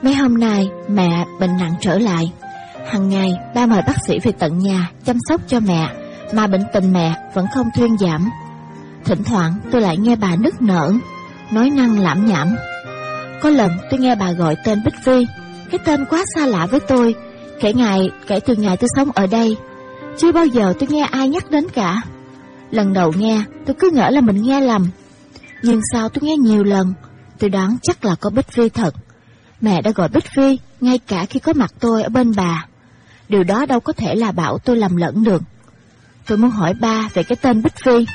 Mấy hôm nay mẹ bệnh nặng trở lại. Hằng ngày ba mời bác sĩ về tận nhà chăm sóc cho mẹ, mà bệnh tình mẹ vẫn không thuyên giảm. Thỉnh thoảng tôi lại nghe bà nức nở, nói năng lảm nhảm. Có lần tôi nghe bà gọi tên Bích Phi, cái tên quá xa lạ với tôi. Kể từ ngày tôi sống ở đây, chưa bao giờ tôi nghe ai nhắc đến cả. Lần đầu nghe tôi cứ ngỡ là mình nghe lầm, nhưng sau tôi nghe nhiều lần, tôi đoán chắc là có Bích Phi thật. Mẹ đã gọi Bích Phi ngay cả khi có mặt tôi ở bên bà. Điều đó đâu có thể là bảo tôi lầm lẫn được. Tôi muốn hỏi ba về cái tên Bích Phi.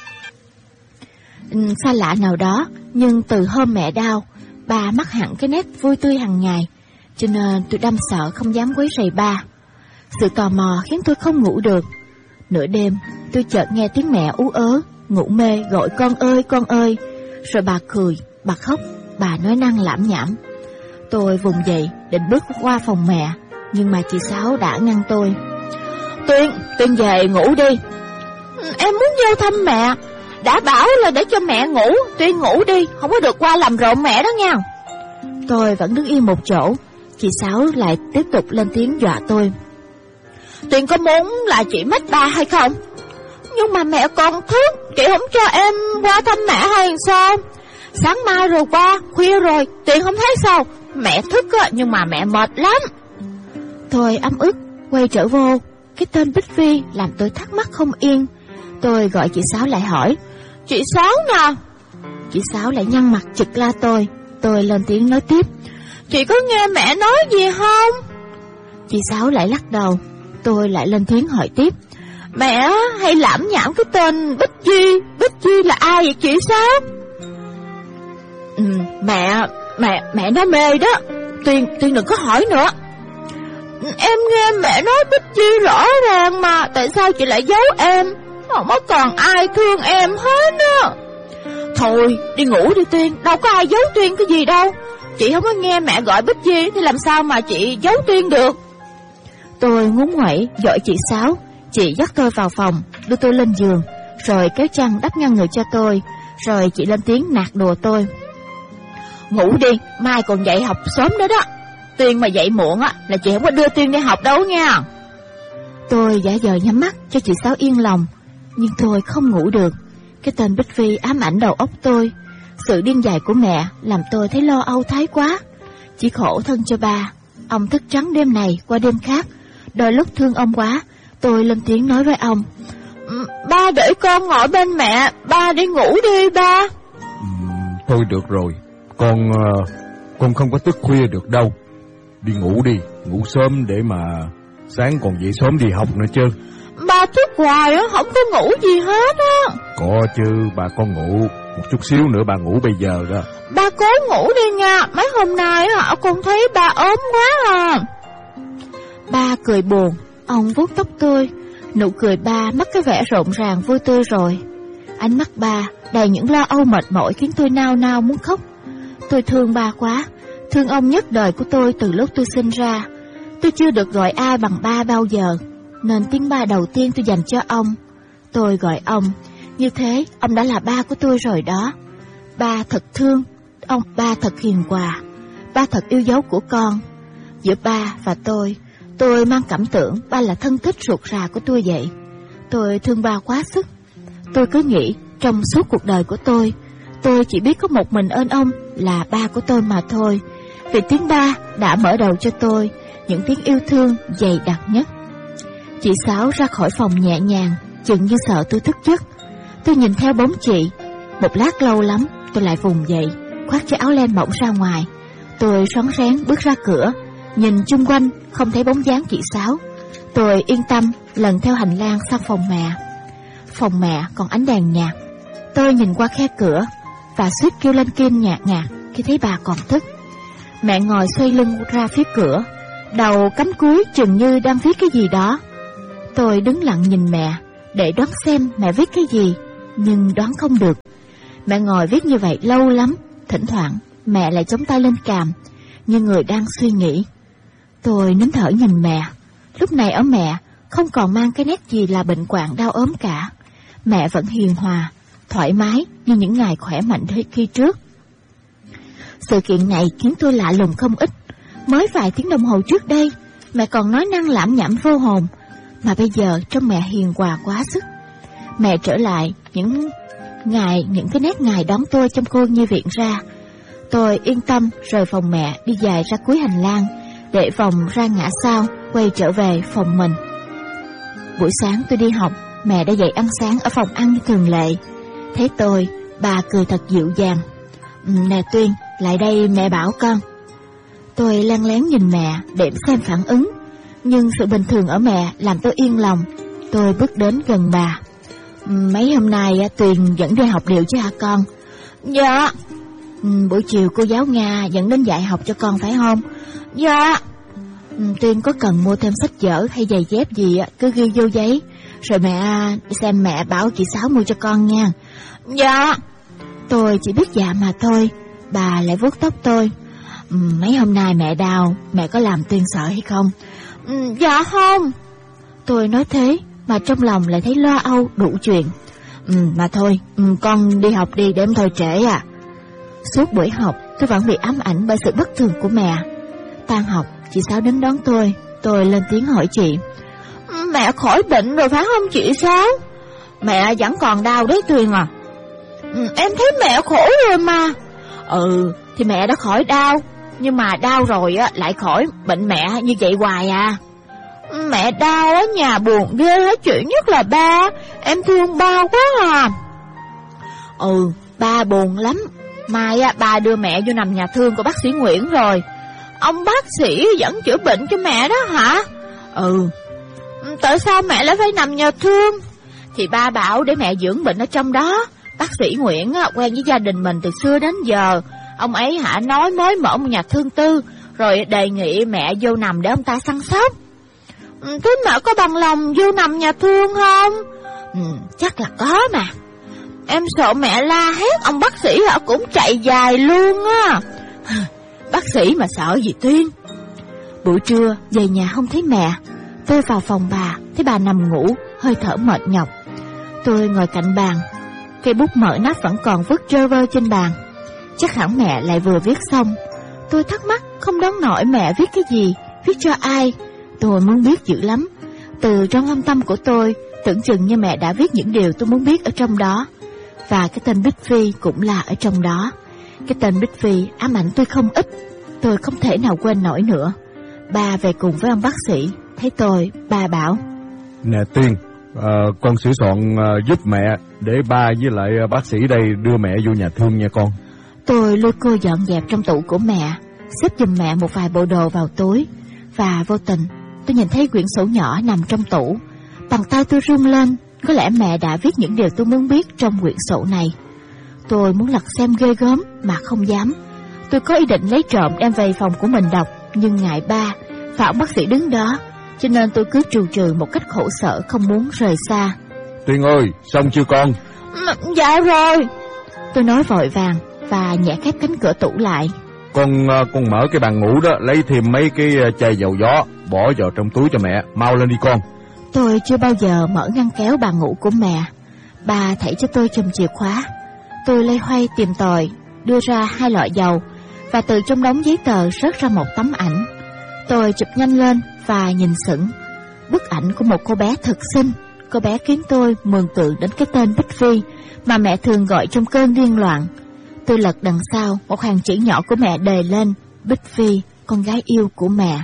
Xa lạ nào đó, nhưng từ hôm mẹ đau, ba mất hẳn cái nét vui tươi hàng ngày, cho nên tôi đâm sợ không dám quấy rầy ba. Sự tò mò khiến tôi không ngủ được. Nửa đêm tôi chợt nghe tiếng mẹ ú ớ, ngủ mê gọi con ơi. Rồi bà cười, bà khóc, bà nói năng lảm nhảm. Tôi vùng dậy định bước qua phòng mẹ, nhưng mà chị Sáu đã ngăn tôi. Tuyên về ngủ đi. Em muốn vô thăm mẹ. Đã bảo là để cho mẹ ngủ, Tuyên ngủ đi, không có được qua làm rộn mẹ đó nha. Tôi vẫn đứng yên một chỗ. Chị Sáu lại tiếp tục lên tiếng dọa tôi. Tuyên có muốn là chị mất ba hay không? Nhưng mà mẹ còn thức, chị không cho em qua thăm mẹ hay sao? Sáng mai rồi qua, khuya rồi, Tuyên không thấy sao? Mẹ thức á, nhưng mà mẹ mệt lắm. Tôi ấm ức quay trở vô. Cái tên Bích Phi làm tôi thắc mắc không yên. Tôi gọi chị Sáu lại hỏi. Chị Sáu nè. Chị Sáu lại nhăn mặt chực la tôi. Tôi lên tiếng nói tiếp. Chị có nghe mẹ nói gì không? Chị Sáu lại lắc đầu. Tôi lại lên tiếng hỏi tiếp. Mẹ hay lảm nhảm cái tên Bích Duy. Bích Duy là ai vậy chị Sáu? Mẹ nói mê đó. Tuyên đừng có hỏi nữa. Em nghe mẹ nói Bích Duy rõ ràng mà, tại sao chị lại giấu em? Không có còn ai thương em hết á. Thôi đi ngủ đi Tuyên, đâu có ai giấu Tuyên cái gì đâu. Chị không có nghe mẹ gọi Bích Duy thì làm sao mà chị giấu Tuyên được. Tôi ngúng nguẩy gọi chị Sáu. Chị dắt tôi vào phòng, đưa tôi lên giường, rồi kéo chăn đắp ngang người cho tôi. Rồi chị lên tiếng nạt đùa tôi. Ngủ đi, mai còn dậy học sớm nữa đó. Tuyên mà dậy muộn á là chị không có đưa Tuyên đi học đâu nha. Tôi giả vờ nhắm mắt cho chị Sáu yên lòng, nhưng tôi không ngủ được. Cái tên Bích Phi ám ảnh đầu óc tôi. Sự điên dại của mẹ làm tôi thấy lo âu thái quá. Chỉ khổ thân cho ba. Ông thức trắng đêm này qua đêm khác. Đôi lúc thương ông quá, tôi lên tiếng nói với ông. Ba để con ngồi bên mẹ, ba đi ngủ đi ba. Thôi được rồi, con không có thức khuya được đâu. Đi ngủ đi, ngủ sớm để mà sáng còn dậy sớm đi học nữa chứ. Ba thức hoài á, không có ngủ gì hết á. Có chứ, bà con ngủ. Một chút xíu nữa bà ngủ bây giờ đó. Ba cố ngủ đi nha, mấy hôm nay á con thấy ba ốm quá à. Ba cười buồn, ông vuốt tóc tôi. Nụ cười ba mất cái vẻ rộn ràng vui tươi rồi. Ánh mắt ba đầy những lo âu mệt mỏi khiến tôi nao nao muốn khóc. Tôi thương ba quá, thương ông nhất đời của tôi từ lúc tôi sinh ra. Tôi chưa được gọi ai bằng ba bao giờ, nên tiếng ba đầu tiên tôi dành cho ông. Tôi gọi ông, như thế ông đã là ba của tôi rồi đó. Ba thật thương, ba thật hiền hòa, ba thật yêu dấu của con. Giữa ba và tôi mang cảm tưởng ba là thân thích ruột rà của tôi vậy. Tôi thương ba quá sức. Tôi cứ nghĩ trong suốt cuộc đời của tôi chỉ biết có một mình ơn ông là ba của tôi mà thôi. Vì tiếng ba đã mở đầu cho tôi những tiếng yêu thương dày đặc nhất. Chị Sáu ra khỏi phòng nhẹ nhàng, chừng như sợ tôi thức giấc. Tôi nhìn theo bóng chị. Một lát lâu lắm tôi lại vùng dậy, khoác chiếc áo len mỏng ra ngoài. Tôi rón rén bước ra cửa, nhìn chung quanh không thấy bóng dáng chị Sáu. Tôi yên tâm lần theo hành lang sang phòng mẹ. Phòng mẹ còn ánh đèn nhạt. Tôi nhìn qua khe cửa và suýt kêu lên kim nhạt nhạt khi thấy bà còn thức. Mẹ ngồi xoay lưng ra phía cửa, đầu cắm cúi chừng như đang viết cái gì đó. Tôi đứng lặng nhìn mẹ để đoán xem mẹ viết cái gì, nhưng đoán không được. Mẹ ngồi viết như vậy lâu lắm. Thỉnh thoảng mẹ lại chống tay lên cằm như người đang suy nghĩ. Tôi nín thở nhìn mẹ. Lúc này ở mẹ không còn mang cái nét gì là bệnh hoạn đau ốm cả. Mẹ vẫn hiền hòa, thoải mái như những ngày khỏe mạnh khi trước. Sự kiện này khiến tôi lạ lùng không ít. Mới vài tiếng đồng hồ trước đây, mẹ còn nói năng lảm nhảm vô hồn, mà bây giờ trông mẹ hiền hòa quá sức. Mẹ trở lại những cái nét ngày đón tôi trong cô nhi viện ra. Tôi yên tâm rời phòng mẹ đi dài ra cuối hành lang, để vòng ra ngã sau, quay trở về phòng mình. Buổi sáng tôi đi học, mẹ đã dậy ăn sáng ở phòng ăn như thường lệ. Thấy tôi, bà cười thật dịu dàng. Nè Tuyên, lại đây mẹ bảo con. Tôi lén lén nhìn mẹ để xem phản ứng, nhưng sự bình thường ở mẹ làm tôi yên lòng. Tôi bước đến gần bà. Mấy hôm nay Tuyền vẫn đi học đều chứ hả con? Dạ. Buổi chiều cô giáo Nga dẫn đến dạy học cho con phải không? Dạ. Tuyền có cần mua thêm sách vở hay giày dép gì cứ ghi vô giấy, rồi mẹ xem mẹ bảo chị Sáu mua cho con nha. Dạ. Tôi chỉ biết dạ mà thôi. Bà lại vuốt tóc tôi. Mấy hôm nay mẹ đau, mẹ có làm Tuyền sợ hay không? Dạ không. Tôi nói thế mà trong lòng lại thấy lo âu đủ chuyện. Mà thôi, con đi học đi để em thôi trễ à. Suốt buổi học tôi vẫn bị ám ảnh bởi sự bất thường của mẹ. Tan học chị Sáu đến đón tôi lên tiếng hỏi chị. Mẹ khỏi bệnh rồi phải không chị Sáu? Mẹ vẫn còn đau đấy Tuyền à. Em thấy mẹ khổ rồi mà. Thì mẹ đã khỏi đau, nhưng mà đau rồi lại khỏi bệnh mẹ như vậy hoài à. Mẹ đau ở nhà buồn ghê hết chuyện, nhất là ba. Em thương ba quá à. Ba buồn lắm. Mai ba đưa mẹ vô nằm nhà thương của bác sĩ Nguyễn rồi. Ông bác sĩ vẫn chữa bệnh cho mẹ đó hả? Tại sao mẹ lại phải nằm nhà thương? Thì ba bảo để mẹ dưỡng bệnh ở trong đó. Bác sĩ Nguyễn quen với gia đình mình từ xưa đến giờ. Ông ấy nói mới mở một nhà thương tư, rồi đề nghị mẹ vô nằm để ông ta săn sóc. Thế mẹ có bằng lòng vô nằm nhà thương không? Chắc là có mà. Em sợ mẹ la hét, ông bác sĩ cũng chạy dài luôn á. Bác sĩ mà sợ gì Tuyên. Buổi trưa về nhà không thấy mẹ. Tôi vào phòng bà, thấy bà nằm ngủ, hơi thở mệt nhọc. Tôi ngồi cạnh bàn, cây bút mở nắp vẫn còn vứt trơ vơ trên bàn. Chắc hẳn mẹ lại vừa viết xong. Tôi thắc mắc không đoán nổi mẹ viết cái gì, viết cho ai. Tôi muốn biết dữ lắm. Từ trong thâm tâm của tôi, tưởng chừng như mẹ đã viết những điều tôi muốn biết ở trong đó. Và cái tên Bích Phi cũng là ở trong đó. Cái tên Bích Phi ám ảnh tôi không ít. Tôi không thể nào quên nổi nữa. Ba về cùng với ông bác sĩ. Thấy tôi, ba bảo: Nè Tuyên, con sửa soạn giúp mẹ, để ba với lại bác sĩ đây đưa mẹ vô nhà thương nha con. Tôi lôi cô dọn dẹp trong tủ của mẹ, xếp giùm mẹ một vài bộ đồ vào túi. Và vô tình tôi nhìn thấy quyển sổ nhỏ nằm trong tủ. Bàn tay tôi run lên. Có lẽ mẹ đã viết những điều tôi muốn biết trong quyển sổ này. Tôi muốn lật xem ghê gớm mà không dám. Tôi có ý định lấy trộm đem về phòng của mình đọc, nhưng ngại ba và ông bác sĩ đứng đó, cho nên tôi cứ trù trừ một cách khổ sở, không muốn rời xa. Tuyên ơi, xong chưa con? Dạ rồi. Tôi nói vội vàng và nhẹ khép cánh cửa tủ lại. Con mở cái bàn ngủ đó, lấy thêm mấy cái chai dầu gió, bỏ vào trong túi cho mẹ. Mau lên đi con. Tôi chưa bao giờ mở ngăn kéo bàn ngủ của mẹ. Bà thảy cho tôi chùm chìa khóa. Tôi loay hoay tìm tòi, đưa ra 2 lọ dầu, và từ trong đống giấy tờ rớt ra một tấm ảnh. Tôi chụp nhanh lên và nhìn sững. Bức ảnh của một cô bé thật xinh. Cô bé khiến tôi mường tượng đến cái tên Bích Phi mà mẹ thường gọi trong cơn điên loạn. Tôi lật đằng sau, một hàng chữ nhỏ của mẹ đề lên: Bích Phi, con gái yêu của mẹ.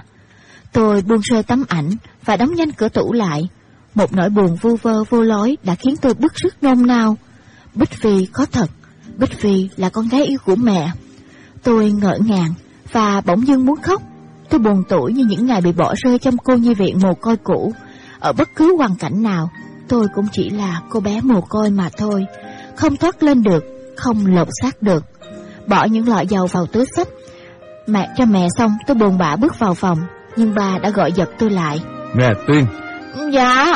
Tôi buông rơi tấm ảnh và đóng nhanh cửa tủ lại. Một nỗi buồn vu vơ vô lối đã khiến tôi bứt rứt nôn nao. Bích Phi có thật. Bích Phi là con gái yêu của mẹ. Tôi ngỡ ngàng và bỗng dưng muốn khóc. Tôi buồn tủi như những ngày bị bỏ rơi trong cô nhi viện mồ côi cũ. Ở bất cứ hoàn cảnh nào, tôi cũng chỉ là cô bé mồ côi mà thôi. Không thoát lên được, không lột xác được. Bỏ những lọ dầu vào túi xách cho mẹ xong, tôi buồn bã bước vào phòng. Nhưng bà đã gọi giật tôi lại. Nè Tuyên. Dạ.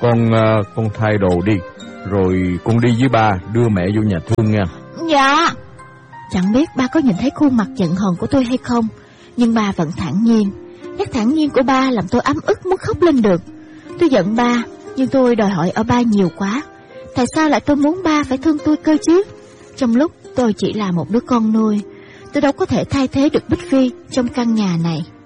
Con thay đồ đi, rồi con đi với ba đưa mẹ vô nhà thương nha. Dạ. Chẳng biết ba có nhìn thấy khuôn mặt giận hờn của tôi hay không, nhưng ba vẫn thản nhiên. Nét thản nhiên của ba làm tôi ấm ức muốn khóc lên được. Tôi giận ba, nhưng tôi đòi hỏi ở ba nhiều quá. Tại sao lại tôi muốn ba phải thương tôi cơ chứ? Trong lúc tôi chỉ là một đứa con nuôi, tôi đâu có thể thay thế được Bích Phi trong căn nhà này.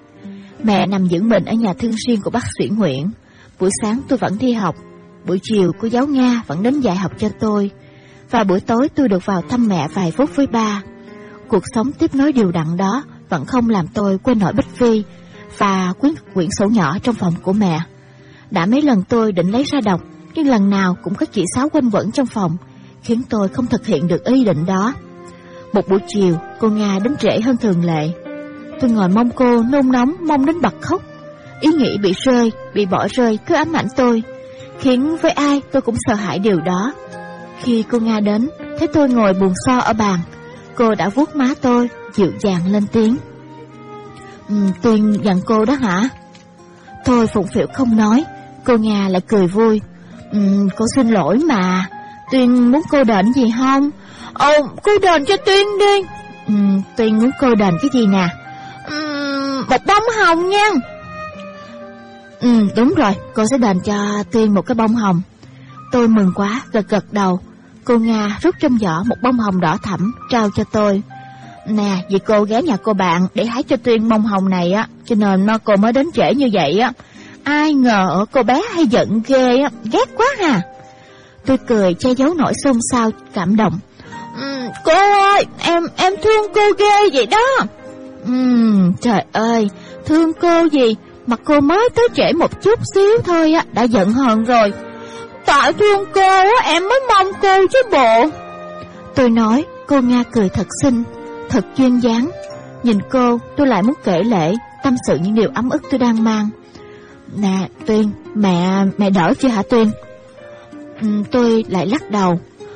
Mẹ nằm dưỡng bệnh ở nhà thương riêng của bác sĩ Nguyễn. Buổi sáng tôi vẫn đi học, buổi chiều cô giáo Nga vẫn đến dạy học cho tôi, và buổi tối tôi được vào thăm mẹ vài phút với ba. Cuộc sống tiếp nối đều đặn đó vẫn không làm tôi quên nổi Bích Phi và quyển sổ nhỏ trong phòng của mẹ. Đã mấy lần tôi định lấy ra đọc, nhưng lần nào cũng có chị Sáu quanh quẩn trong phòng, khiến tôi không thực hiện được ý định đó. Một buổi chiều, cô Nga đến trễ hơn thường lệ. Tôi ngồi mong cô, nôn nóng mong đến bật khóc. Ý nghĩ bị bỏ rơi cứ ám ảnh tôi, khiến với ai tôi cũng sợ hãi điều đó. Khi cô Nga đến, thấy tôi ngồi buồn so ở bàn, cô đã vuốt má tôi, dịu dàng lên tiếng. Tuyên giận cô đó hả? Tôi phụng phịu không nói. Cô Nga lại cười vui. Cô xin lỗi mà. Tuyên muốn cô đền gì không? Cô đền cho Tuyên đi. Tuyên muốn cô đền cái gì nè? Một bông hồng nha. Đúng rồi, cô sẽ đền cho Tuyên một cái bông hồng. Tôi mừng quá, gật đầu. Cô Nga rút trong giỏ một bông hồng đỏ thẫm, trao cho tôi. Nè, vì cô ghé nhà cô bạn để hái cho Tuyên bông hồng này á, cho nên cô mới đến trễ như vậy á. Ai ngờ cô bé hay giận ghê á, ghét quá hà. Tôi cười che giấu nỗi xôn xao cảm động. Cô ơi, em thương cô ghê vậy đó. Trời ơi, thương cô gì mà cô mới tới trễ một chút xíu thôi á, đã giận hờn rồi. Tại thương cô á, em mới mong cô chứ bộ. Tôi nói. Cô Nga cười thật xinh, thật duyên dáng. Nhìn cô, tôi lại muốn kể lể, tâm sự những điều ấm ức tôi đang mang. Nè Tuyên, mẹ đỡ chưa hả Tuyên? Tôi lại lắc đầu.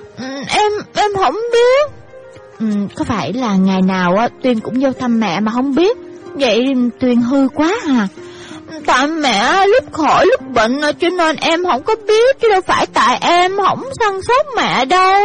Em không biết. Có phải là ngày nào á Tuyên cũng vô thăm mẹ mà không biết? Vậy Tuyên hư quá à? Tại mẹ lúc khỏi lúc bệnh cho nên em không có biết, chứ đâu phải tại em không săn sóc mẹ đâu.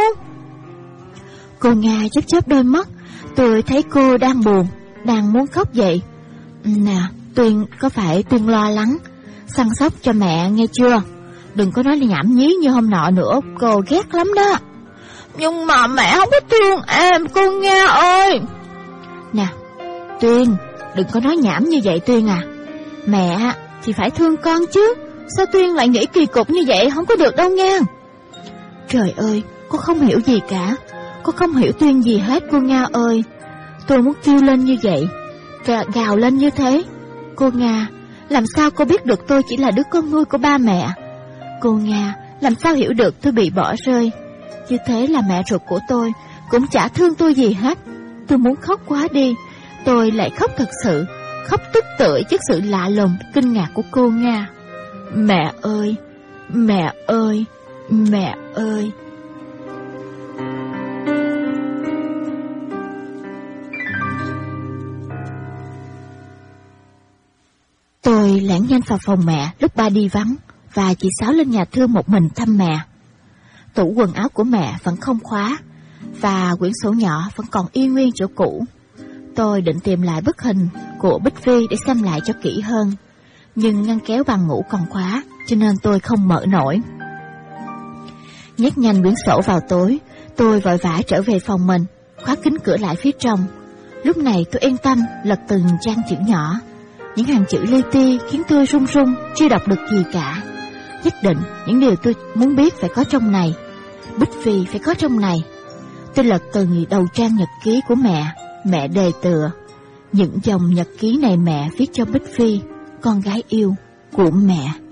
Cô Nga chớp đôi mắt. Tôi thấy cô đang buồn, đang muốn khóc vậy. Nè Tuyên, có phải Tuyên lo lắng săn sóc cho mẹ nghe chưa? Đừng có nói nhảm nhí như hôm nọ nữa, cô ghét lắm đó. Nhưng mà mẹ không có thương em, cô Nga ơi. Nè Tuyên, đừng có nói nhảm như vậy Tuyên à. Mẹ thì phải thương con chứ, sao Tuyên lại nghĩ kỳ cục như vậy, không có được đâu nha. Trời ơi, cô không hiểu gì cả. Cô không hiểu Tuyên gì hết cô Nga ơi. Tôi muốn kêu lên như vậy, gào lên như thế. Cô Nga, làm sao cô biết được tôi chỉ là đứa con nuôi của ba mẹ? Cô Nga, làm sao hiểu được tôi bị bỏ rơi? Như thế là mẹ ruột của tôi cũng chả thương tôi gì hết. Tôi muốn khóc quá đi. Tôi lại khóc thật sự, khóc tức tưởi trước sự lạ lùng, kinh ngạc của cô Nga. Mẹ ơi, mẹ ơi, mẹ ơi. Tôi lẻn nhanh vào phòng mẹ lúc ba đi vắng, và chị Sáu lên nhà thương một mình thăm mẹ. Tủ quần áo của mẹ vẫn không khóa, và quyển sổ nhỏ vẫn còn y nguyên chỗ cũ. Tôi định tìm lại bức hình của Bích Phi để xem lại cho kỹ hơn, nhưng ngăn kéo bàn ngủ còn khóa, cho nên tôi không mở nổi. Nhét nhanh quyển sổ vào túi, tôi vội vã trở về phòng mình, khóa kín cửa lại phía trong. Lúc này tôi yên tâm lật từng trang chữ nhỏ. Những hàng chữ li ti khiến tôi run run, chưa đọc được gì cả. Nhất định những điều tôi muốn biết phải có trong này. Bích Phi phải có trong này. Tôi lật từng đầu trang nhật ký của mẹ đề tựa. Những dòng nhật ký này mẹ viết cho Bích Phi, con gái yêu của mẹ.